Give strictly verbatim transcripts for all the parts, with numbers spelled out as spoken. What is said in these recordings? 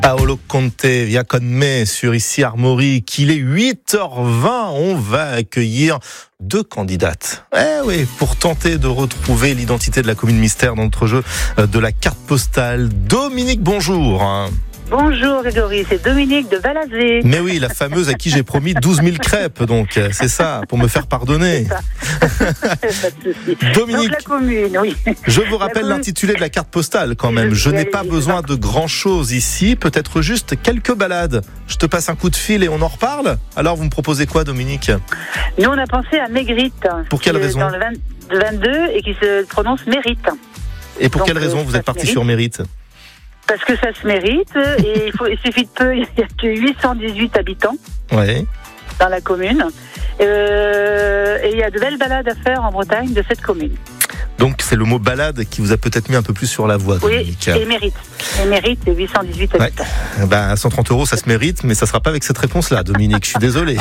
Paolo Conte, via con me sur Ici Armorique. Il est huit heures vingt. On va accueillir deux candidates. Eh oui, pour tenter de retrouver l'identité de la commune mystère dans notre jeu de la carte postale. Dominique, bonjour. Bonjour Grégory, c'est Dominique de Valazé. Mais oui, la fameuse à qui j'ai promis douze mille crêpes, donc c'est ça, pour me faire pardonner. Dominique, donc, la commune, oui. Je vous rappelle l'intitulé de la carte postale quand même. Je n'ai pas besoin de grand chose ici, peut-être juste quelques balades. Je te passe un coup de fil et on en reparle. Alors vous me proposez quoi, Dominique? Nous on a pensé à Mérite. Pour quelle raison? Dans le vingt-deux et qui se prononce Mérite. Et pour donc, quelle raison vous êtes parti sur Mérite? Parce que ça se mérite et il, faut, il suffit de peu, il n'y a que huit cent dix-huit habitants ouais. dans la commune euh, et il y a de belles balades à faire en Bretagne de cette commune. Donc c'est le mot balade qui vous a peut-être mis un peu plus sur la voie, Dominique. Oui, et mérite. Et mérite, c'est huit cent dix-huit habitants. Ouais. Ben, cent trente euros, ça se mérite, mais ça ne sera pas avec cette réponse-là, Dominique. Je suis désolé.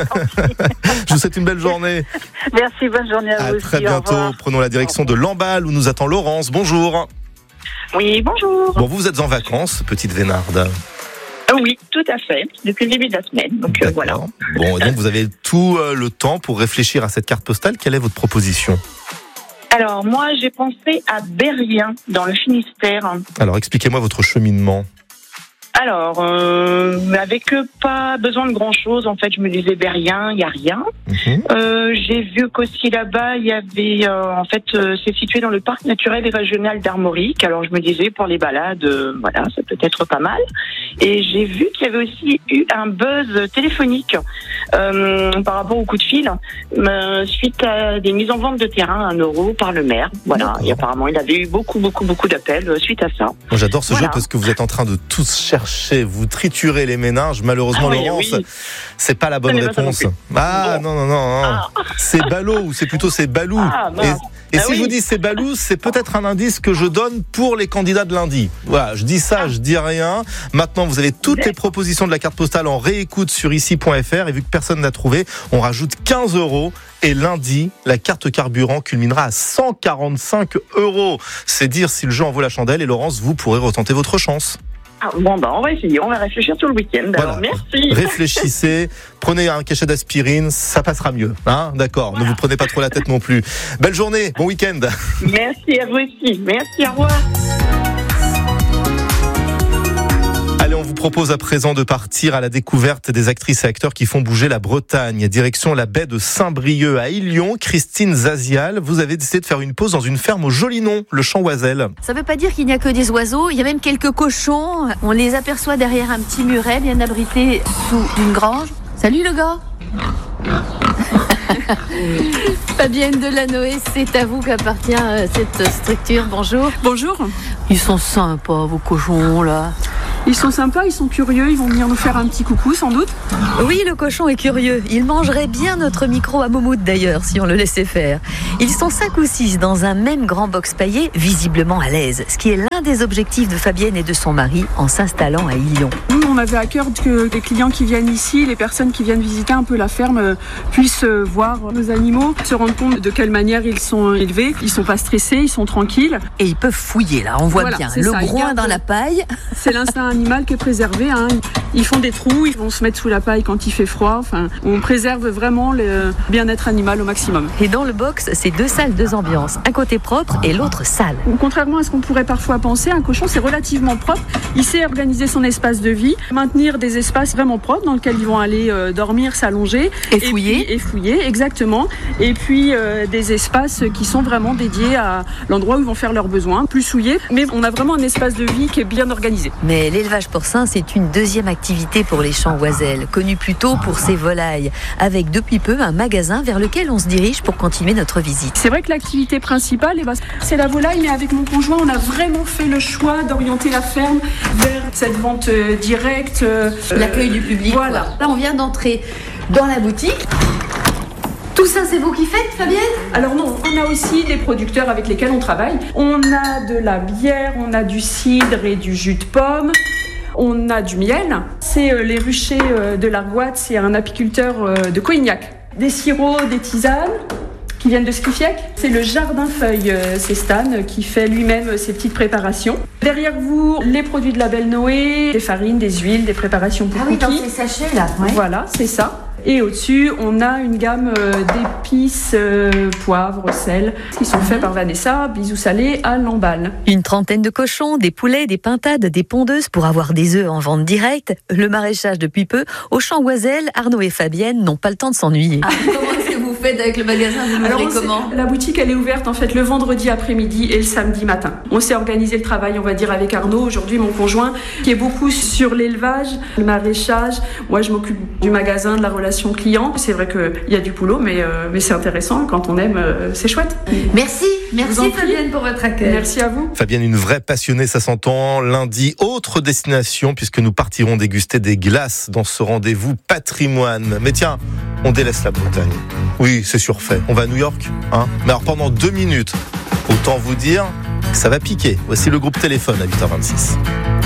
Je vous souhaite une belle journée. Merci, bonne journée à, à vous aussi. À très bientôt. Prenons la direction de Lamballe où nous attend Laurence. Bonjour. Oui, bonjour. Bon, vous, vous êtes en vacances, petite Vénarde. Oui, tout à fait, depuis le début de la semaine. Donc euh, voilà. Bon, et donc vous avez tout euh, le temps pour réfléchir à cette carte postale. Quelle est votre proposition? Alors, moi, j'ai pensé à Berrien, dans le Finistère. Alors, expliquez-moi votre cheminement. Alors, euh, avec pas besoin de grand-chose, en fait, je me disais Berrien, il n'y a rien. Mmh. Euh, j'ai vu qu'aussi là-bas, il y avait, euh, en fait, euh, c'est situé dans le parc naturel et régional d'Armorique. Alors, je me disais, pour les balades, euh, voilà, ça peut être pas mal. Et j'ai vu qu'il y avait aussi eu un buzz téléphonique euh, par rapport au coup de fil, euh, suite à des mises en vente de terrain à un euro par le maire. Voilà, d'accord. Et apparemment, il avait eu beaucoup, beaucoup, beaucoup d'appels euh, suite à ça. Bon, j'adore ce voilà. jeu parce que vous êtes en train de tous chercher. Vous triturez les méninges. Malheureusement, ah oui, Laurence, oui. c'est pas la bonne réponse. Ah bon. non, non, non. Ah. C'est ballot ou c'est plutôt c'est balou. Ah, et et ah, si oui. je vous dis c'est balou, c'est peut-être un indice que je donne pour les candidats de lundi. Voilà, je dis ça, ah. je dis rien. Maintenant, vous avez toutes les propositions de la carte postale en réécoute sur ici point f r. Et vu que personne n'a trouvé, on rajoute quinze euros. Et lundi, la carte carburant culminera à cent quarante-cinq euros. C'est dire si le jeu en vaut la chandelle. Et Laurence, vous pourrez retenter votre chance. Ah, bon, bah, on va essayer, on va réfléchir tout le week-end. Voilà. Alors, merci. Réfléchissez, prenez un cachet d'aspirine, ça passera mieux. Hein, d'accord, voilà. Ne vous prenez pas trop la tête non plus. Belle journée, bon week-end. Merci à vous aussi. Merci, au revoir. Allez, on vous propose à présent de partir à la découverte des actrices et acteurs qui font bouger la Bretagne. Direction la baie de Saint-Brieuc à Illion. Christine Zazial, vous avez décidé de faire une pause dans une ferme au joli nom, le Champ Oiselle. Ça ne veut pas dire qu'il n'y a que des oiseaux, il y a même quelques cochons. On les aperçoit derrière un petit muret bien abrité sous une grange. Salut le gars. Fabienne Delanoë, c'est à vous qu'appartient cette structure. Bonjour. Bonjour. Ils sont sympas, vos cochons là. Ils sont sympas, ils sont curieux, ils vont venir nous faire un petit coucou sans doute. Oui, le cochon est curieux. Il mangerait bien notre micro à moumoute d'ailleurs, si on le laissait faire. Ils sont cinq ou six dans un même grand box paillé, visiblement à l'aise. Ce qui est l'un des objectifs de Fabienne et de son mari en s'installant à Illion. Nous, on avait à cœur que les clients qui viennent ici, les personnes qui viennent visiter un peu la ferme, puissent voir nos animaux, se rendre compte de quelle manière ils sont élevés. Ils sont pas stressés, ils sont tranquilles. Et ils peuvent fouiller là, on voit voilà, bien. Le ça, groin dans la paille. C'est l'instinct animal qui est préservé. Hein. Ils font des trous, ils vont se mettre sous la paille quand il fait froid. Enfin, on préserve vraiment le bien-être animal au maximum. Et dans le box, c'est deux salles, deux ambiances. Un côté propre et l'autre sale. Contrairement à ce qu'on pourrait parfois penser, un cochon, c'est relativement propre. Il sait organiser son espace de vie, maintenir des espaces vraiment propres dans lesquels ils vont aller euh, dormir, s'allonger. Et fouiller. Et, puis, et fouiller, exactement. Et puis, euh, des espaces qui sont vraiment dédiés à l'endroit où ils vont faire leurs besoins. Plus souillés, mais on a vraiment un espace de vie qui est bien organisé. Mais l'élevage porcin, c'est une deuxième activité pour les Champs Oiselle, connue plutôt pour ses volailles, avec depuis peu un magasin vers lequel on se dirige pour continuer notre visite. C'est vrai que l'activité principale, eh ben, c'est la volaille, mais avec mon conjoint, on a vraiment fait le choix d'orienter la ferme vers cette vente euh, directe. Euh, L'accueil du public. Voilà. Quoi. Là, on vient d'entrer dans la boutique. Tout ça, c'est vous qui faites, Fabienne ? Alors non, on a aussi des producteurs avec lesquels on travaille. On a de la bière, on a du cidre et du jus de pomme. On a du miel. C'est euh, les ruchers euh, de l'Argoat, c'est un apiculteur euh, de Coignac. Des sirops, des tisanes. qui viennent de Scrifiac. C'est le Jardin Feuille, c'est Stan qui fait lui-même ses petites préparations. Derrière vous, les produits de Label Noé, des farines, des huiles, des préparations pour ah oui, cookies. dans ces sachets là. Ouais. Voilà, c'est ça. Et au-dessus, on a une gamme d'épices, euh, poivre, sel, qui sont mmh. faits par Vanessa, bisous salés à Lamballe. Une trentaine de cochons, des poulets, des pintades, des pondeuses pour avoir des œufs en vente directe. Le maraîchage depuis peu. Au Champ Oiselle, Arnaud et Fabienne n'ont pas le temps de s'ennuyer. Ah, comment est-ce que vous faites avec le magasin? Vous l'ouvrez comment? La boutique, elle est ouverte en fait le vendredi après-midi et le samedi matin. On s'est organisé le travail, on va dire, avec Arnaud, aujourd'hui mon conjoint, qui est beaucoup sur l'élevage, le maraîchage. Moi, je m'occupe du magasin, de la relation client. C'est vrai qu'il y a du boulot, mais, euh, mais c'est intéressant. Quand on aime, euh, c'est chouette. Merci, merci Fabienne pour votre accueil. Merci à vous. Fabienne, une vraie passionnée, ça s'entend. Lundi, autre destination, puisque nous partirons déguster des glaces dans ce rendez-vous patrimoine. Mais tiens, on délaisse la Bretagne. Oui, c'est surfait. On va à New York, hein. Mais alors pendant deux minutes, autant vous dire que ça va piquer. Voici le groupe Téléphone à huit heures vingt-six.